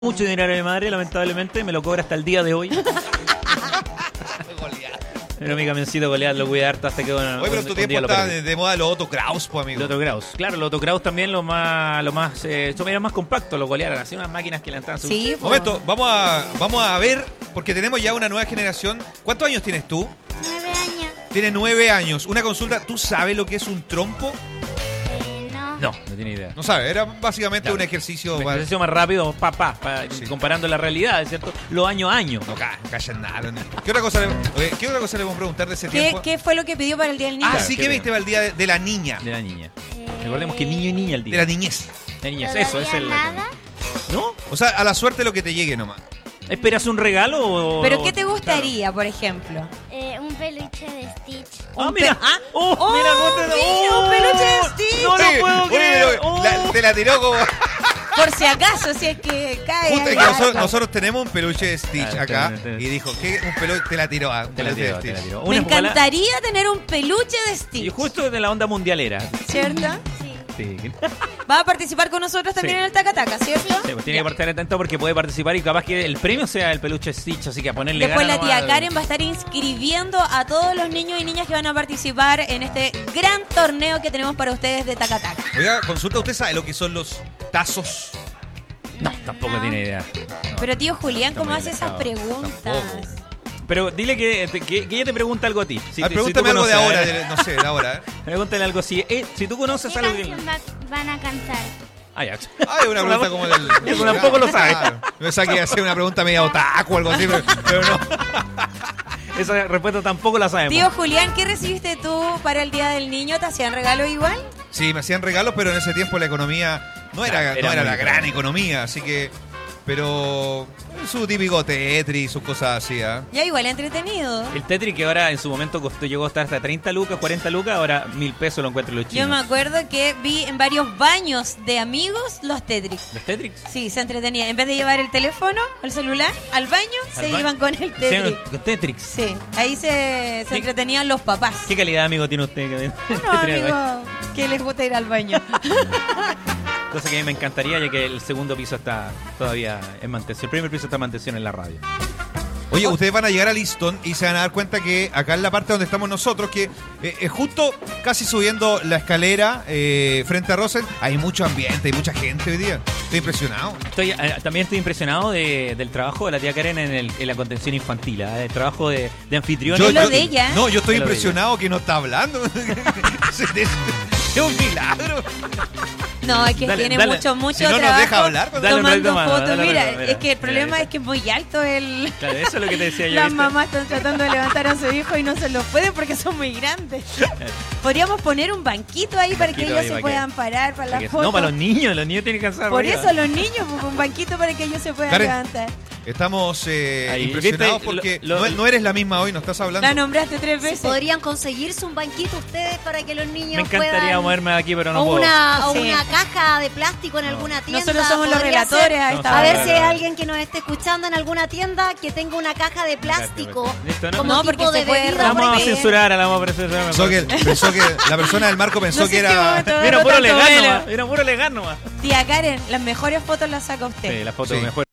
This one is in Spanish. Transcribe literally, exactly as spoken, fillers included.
Mucho dinero de mi madre, lamentablemente, me lo cobra hasta el día de hoy. Pero mi camioncito Goliath lo cuida harto hasta que bueno. Oye, pero en tu tiempo está de, de moda los Otto Kraus, pues, amigo. Los Otto Kraus. Claro, los Otto Kraus también lo más, lo más, eh, son eran más compactos, los Goliath, así unas máquinas que le entraban. Sí, un momento, vamos a, vamos a ver, porque tenemos ya una nueva generación. ¿Cuántos años tienes tú? Nueve años. Tiene nueve años. Una consulta, ¿tú sabes lo que es un trompo? Eh, no. No, no tiene idea. No sabes, era básicamente Claro. un ejercicio. Un para- ejercicio más rápido, pa, pa, pa, Sí. comparando la realidad, ¿cierto? Los año a año. No, ca- callan nada. no. ¿Qué otra cosa le, oye, ¿qué otra cosa le vamos a preguntar de ese ¿Qué, tiempo? ¿Qué fue lo que pidió para el Día del Niño? Ah, Claro, sí, ¿qué que bien. viste para el día de, de la niña. De la niña. Eh, Recordemos que niño y niña el De día. la niñez. La niñez, eso, es el. nada. ¿No? O sea, a la suerte lo que te llegue nomás. ¿Esperas un regalo o.? ¿Pero o- qué te gustaría, por ejemplo? Eh, un peluche de Stitch. Ah, Un mira. pe- ah, Oh, oh, mira cómo te mira, un peluche de Stitch. No lo Oye, puedo oye, creer. pero Oh. la- te la tiró como. Por si acaso, si es que cae. Justo ahí que nosotros, algo. nosotros tenemos un peluche de Stitch Ah, acá. te- te- Y dijo, ¿qué? Un peluche te la tiró. ah, un Te la peluche tiró, de te la Stitch. tiró. Me Una ojalá- encantaría tener un peluche de Y Stitch. justo de la onda mundialera. ¿Cierto? Sí. Sí. Va a participar con nosotros también Sí. en el Tacataca, ¿cierto? Sí, pues tiene que partir atento porque puede participar y capaz que el premio sea el peluche Stitch, así que a ponerle Después la ganas tía nomás al- Karen va a estar inscribiendo a todos los niños y niñas que van a participar en este gran torneo que tenemos para ustedes de Tacataca. Oiga, consulta, ¿usted sabe lo que son los tazos? No, tampoco tiene idea. No. Pero tío Julián, Está ¿cómo muy hace esas alejado. preguntas? Tampoco. Pero dile que, que, que ella te pregunta algo a ti. Si, Ah, si pregúntame tú algo de conoces, ahora, ¿eh? de- no sé, de ahora. ¿eh? Pregúntale algo si, eh, si tú conoces ¿Qué algo que... canción va- van a cantar? Ah, ya. Ay, una pregunta como del. Eso tampoco lo sabe. Claro. Yo pensaba que iba a ser una pregunta media otaku o algo así, pero, pero no. Esa respuesta tampoco la sabemos. Tío Julián, ¿qué recibiste tú para el Día del Niño? ¿Te hacían regalo igual? Sí, me hacían regalos, pero en ese tiempo la economía no era, Era no era muy la gran diferente. economía, así que. Pero. Su típico Tetris, sus cosas así, ¿ah? Ya igual entretenido. El Tetris que ahora en su momento costó, llegó a estar hasta treinta lucas, cuarenta lucas, ahora mil pesos lo encuentro en los Yo chinos. me acuerdo que vi en varios baños de amigos los Tetris. ¿Los Tetris? Sí, se entretenían. En vez de llevar el teléfono, el celular, al baño, se baño. iban con el Tetris. Sí, los Tetris. Sí, ahí se, se ¿Qué- entretenían los papás. ¿Qué calidad, amigo, tiene usted? No, amigo, que les gusta ir al baño. Cosa que a mí me encantaría, ya que el segundo piso está todavía en mantención. El primer piso está en mantención en la radio. Oye, ustedes van a llegar a Liston y se van a dar cuenta que acá en la parte donde estamos nosotros, que eh, eh, justo casi subiendo la escalera eh, frente a Rosen, hay mucho ambiente, hay mucha gente hoy día. Estoy impresionado. Estoy, eh, también estoy impresionado de- del trabajo de la tía Karen en, el- en la contención infantil, ¿eh? El trabajo de, de anfitrión. Yo- lo de ella. No, yo estoy Es lo de impresionado que no está hablando. Es un milagro. No, es que Dale, tiene dale. mucho, mucho Si no nos trabajo deja hablar, pues, dale un tomando ratito más, fotos. dale un Mira, ratito, mira. es que el problema Mira, es que es muy alto el... Claro, eso es lo que te decía yo. Las ¿viste? mamás están tratando de levantar a su hijo y no se lo pueden porque son muy grandes. Podríamos poner un banquito ahí para que Banquito ellos ahí se para que- puedan parar para la Para que- foto. No, para los niños, los niños tienen que alzar Por arriba. eso los niños, pues, un banquito para que ellos se puedan Karen, levantar. Estamos eh, Ahí, impresionados ¿viste? porque Lo- lo- no, no eres la misma hoy, no estás hablando. La nombraste tres veces. ¿Podrían conseguirse un banquito ustedes para que los niños Me encantaría puedan... moverme de aquí, pero no o puedo. una, o Sí. una caja de plástico en alguna tienda? Nosotros somos los Podría relatores ser- a No, esta somos A ver hora. si hay alguien que nos esté escuchando en alguna tienda que tenga una caja de plástico. Listo, ¿no? Como No, tipo porque de se puede bebida. La vamos a romper. censurar, a la vamos a censurar. Pensó que, pensó que la persona del marco pensó No sé que en qué era. momento Mira, agarró puro tanto legal vuelo. nomás. Mira, puro legal nomás. Tía Karen, las mejores fotos las saca usted. Sí, la foto Sí. mejor.